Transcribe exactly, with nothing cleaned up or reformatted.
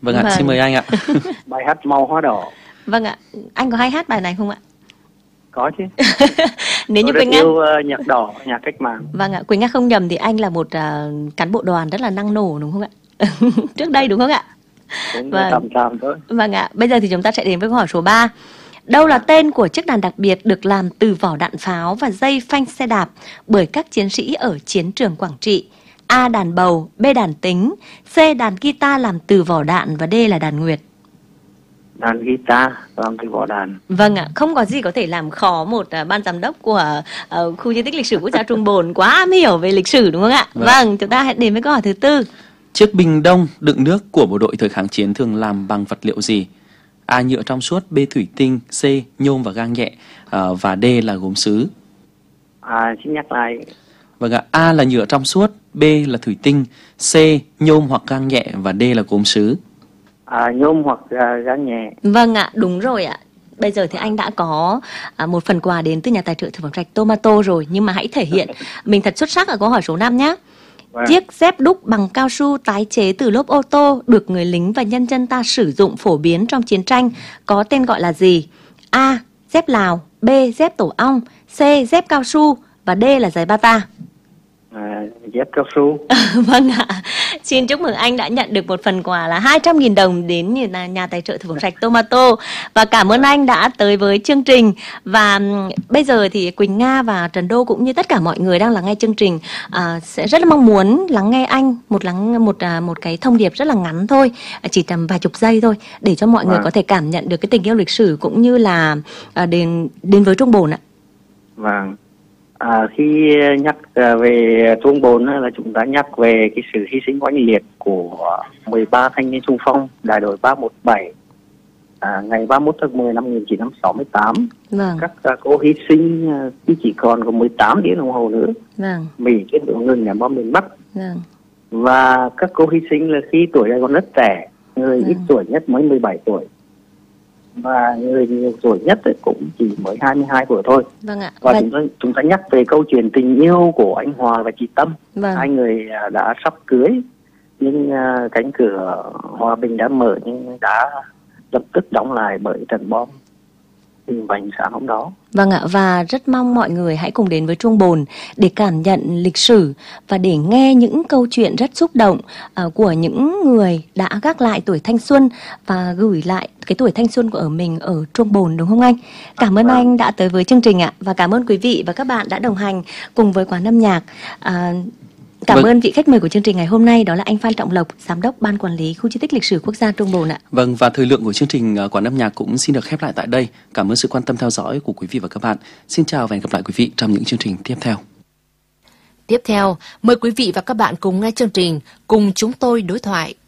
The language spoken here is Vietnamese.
Vâng ạ, Vâng. xin mời anh ạ. Bài hát Màu Hoa Đỏ. Vâng ạ, anh có hay hát bài này không ạ? Có chứ. Nếu như Tôi rất Quỳnh Nga, yêu uh, nhạc đỏ, nhạc cách mạng. vâng ạ, Quỳnh Nga không nhầm thì anh là một à, cán bộ đoàn rất là năng nổ đúng không ạ? Trước đây đúng không ạ? Cũng Vâng. tạm tạm thôi. Vâng ạ, bây giờ thì chúng ta sẽ đến với câu hỏi số ba. Đâu là tên của chiếc đàn đặc biệt được làm từ vỏ đạn pháo và dây phanh xe đạp bởi các chiến sĩ ở chiến trường Quảng Trị? A. Đàn bầu, B. Đàn tính, C. Đàn guitar làm từ vỏ đạn và D. là đàn nguyệt. Đàn guitar làm từ vỏ đàn. Vâng ạ, không có gì có thể làm khó một uh, ban giám đốc của uh, khu di tích lịch sử quốc gia Trung Bồn quá am hiểu về lịch sử đúng không ạ? Vâng. Vâng, chúng ta hãy đến với câu hỏi thứ tư. Chiếc bình đông đựng nước của bộ đội thời kháng chiến thường làm bằng vật liệu gì? A. Nhựa trong suốt, B. Thủy tinh, C. Nhôm và gang nhẹ, à, và D. là gốm sứ. À, xin nhắc lại. Vâng ạ, A là nhựa trong suốt, B là thủy tinh, C. Nhôm hoặc gang nhẹ và D là gốm sứ. À, nhôm hoặc uh, gang nhẹ. Vâng ạ, đúng rồi ạ. Bây giờ thì anh đã có à, một phần quà đến từ nhà tài trợ thực phẩm sạch Tomato rồi. Nhưng mà hãy thể hiện mình thật xuất sắc ở câu hỏi số năm nhé. Vâng. Chiếc dép đúc bằng cao su tái chế từ lốp ô tô được người lính và nhân dân ta sử dụng phổ biến trong chiến tranh có tên gọi là gì? A. Dép Lào, B. Dép tổ ong, C. Dép cao su và D. là giày bata. À, dép cao su. Vâng ạ. Xin chúc mừng anh đã nhận được một phần quà là hai trăm nghìn đồng đến nhà, nhà tài trợ thực phẩm sạch Tomato. Và cảm ơn anh đã tới với chương trình. Và um, bây giờ thì Quỳnh Nga và Trần Đô cũng như tất cả mọi người đang lắng nghe chương trình à, sẽ rất là mong muốn lắng nghe anh một lắng một à, một cái thông điệp rất là ngắn thôi, chỉ tầm vài chục giây thôi, để cho mọi người Vâng. có thể cảm nhận được cái tình yêu lịch sử cũng như là à, đến đến với Trung Bồn ạ. Vâng. À, khi nhắc uh, về Trung Bồn là chúng ta nhắc về cái sự hy sinh oanh liệt của mười ba thanh niên xung phong đại đội ba một bảy à, ngày ba mươi mốt tháng mười năm một nghìn chín trăm sáu mươi tám. Vâng, Các uh, cô hy sinh uh, khi chỉ còn có mười tám tiếng đồng hồ nữa. vâng, Mỹ chiến đấu ngừng ném bom miền Bắc. vâng, Và các cô hy sinh là khi tuổi còn rất trẻ, người Ừ. ít tuổi nhất mới mười bảy tuổi và người nhiều tuổi nhất ấy cũng chỉ mới hai mươi hai tuổi thôi. vâng ạ. Và Và, chúng ta chúng ta nhắc về câu chuyện tình yêu của anh Hòa và chị Tâm. vâng. Hai người à, đã sắp cưới nhưng à, cánh cửa hòa bình đã mở nhưng đã lập tức đóng lại bởi trận bom hình vành sáng hôm đó. Vâng ạ, và rất mong mọi người hãy cùng đến với Trung Bồn để cảm nhận lịch sử và để nghe những câu chuyện rất xúc động uh, của những người đã gác lại tuổi thanh xuân và gửi lại cái tuổi thanh xuân của ở mình ở Trung Bồn, đúng không anh? Cảm ơn Vâng. anh đã tới với chương trình ạ, và cảm ơn quý vị và các bạn đã đồng hành cùng với Quán Âm Nhạc. À, Cảm Vâng. ơn vị khách mời của chương trình ngày hôm nay, đó là anh Phan Trọng Lộc, Giám đốc Ban Quản lý Khu di tích lịch sử quốc gia Trung Bồn ạ. Vâng, và thời lượng của chương trình uh, Quán Âm Nhạc cũng xin được khép lại tại đây. Cảm ơn sự quan tâm theo dõi của quý vị và các bạn. Xin chào và hẹn gặp lại quý vị trong những chương trình tiếp theo. Tiếp theo, mời quý vị và các bạn cùng nghe chương trình Cùng Chúng Tôi Đối Thoại